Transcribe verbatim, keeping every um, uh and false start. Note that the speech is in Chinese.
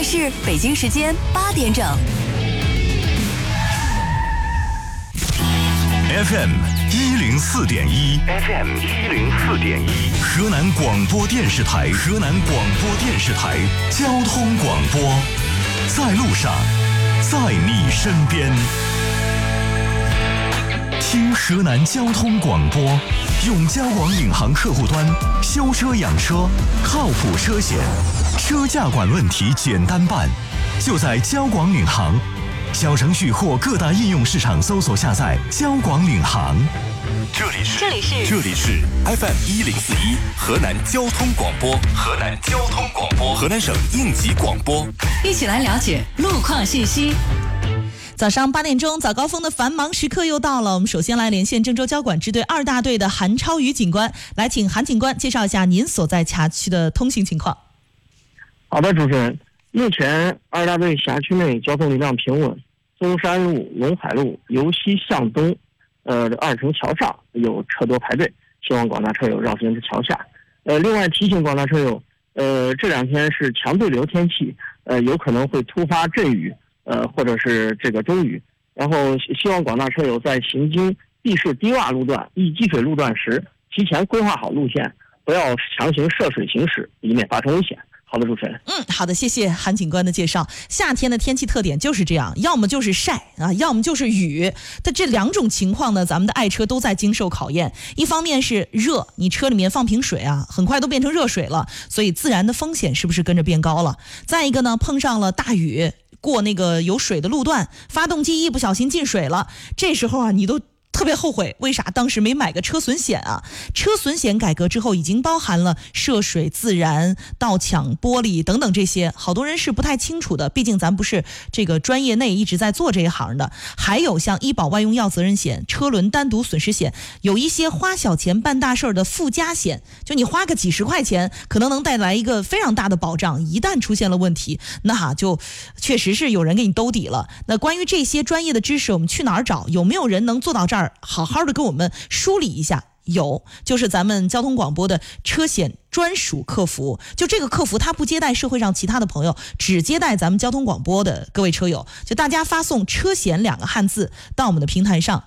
是北京时间八点整。 F M 一零四点一 ，F M 一零四点一，河南广播电视台，河南广播电视台交通广播，在路上，在你身边。听河南交通广播，用交广领航客户端修车养车，靠谱车险，车价管问题简单办，就在交广领航。小程序或各大应用市场搜索下载交广领航。 这里是这里是这里是 F M 一零四一河南交通广播，河南交通广播，河南省应急广播。 一起来了解路况信息。早上八点钟，早高峰的繁忙时刻又到了。我们首先来连线郑州交管支队二大队的韩超宇警官，来请韩警官介绍一下您所在辖区的通行情况。 好的，主持人。目前二大队辖区内交通流量平稳，中山路、陇海路由西向东，呃，二层桥上有车多排队，希望广大车友绕行至桥下。呃，另外提醒广大车友，呃，这两天是强对流天气，呃，有可能会突发阵雨，呃，或者是这个中雨。然后希望广大车友在行经地势低洼路段、易积水路段时，提前规划好路线，不要强行涉水行驶，以免发生危险。好的，主持人。 嗯，好的，谢谢韩警官的介绍。夏天的天气特点就是这样，要么就是晒啊，要么就是雨。但这两种情况呢，咱们的爱车都在经受考验。一方面是热，你车里面放瓶水啊，很快都变成热水了，所以自燃的风险是不是跟着变高了？再一个呢，碰上了大雨，过那个有水的路段，发动机一不小心进水了，这时候啊，你都特别后悔，为啥当时没买个车损险啊？车损险改革之后，已经包含了涉水、自燃、盗抢玻璃等等这些，好多人是不太清楚的，毕竟咱不是这个专业内一直在做这一行的。还有像医保外用药责任险、车轮单独损失险，有一些花小钱办大事的附加险，就你花个几十块钱，可能能带来一个非常大的保障，一旦出现了问题，那就确实是有人给你兜底了。那关于这些专业的知识，我们去哪儿找？有没有人能做到这儿？好好的跟我们梳理一下。有，就是咱们交通广播的车险专属客服，就这个客服他不接待社会上其他的朋友，只接待咱们交通广播的各位车友。就大家发送车险两个汉字到我们的平台上，